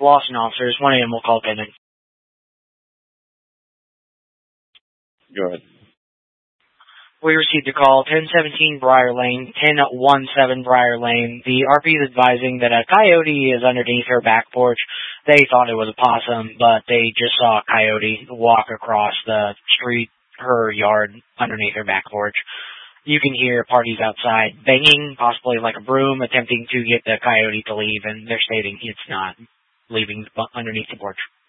Lawson officers, 1 a.m. will call pending. Go ahead. We received a call, 1017 Briar Lane, 1017 Briar Lane. The RP is advising that a coyote is underneath her back porch. They thought it was a possum, but they just saw a coyote walk across the street, her yard, underneath her back porch. You can hear parties outside banging, possibly like a broom, attempting to get the coyote to leave, and they're stating it's not leaving underneath the porch.